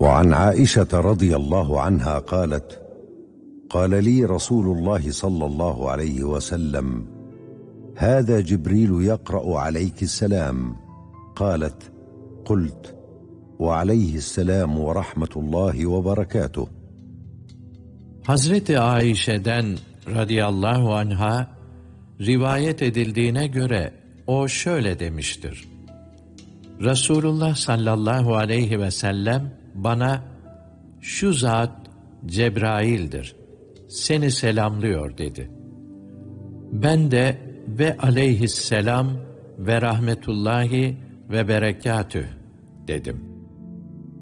وعن عائشة رضي الله عنها قالت: قال لي رسول الله صلى الله عليه وسلم: هذا جبريل يقرأ عليك السلام. قالت: قلت: وعليه السلام ورحمة الله وبركاته. Hazreti Ayşe'den radıyallahu anha rivayet edildiğine göre o şöyle demiştir: Resulullah sallallahu aleyhi ve sellem bana "Şu zat Cebrail'dir, seni selamlıyor" dedi. Ben de "Ve aleyhisselam ve rahmetullahi ve berekatüh" dedim.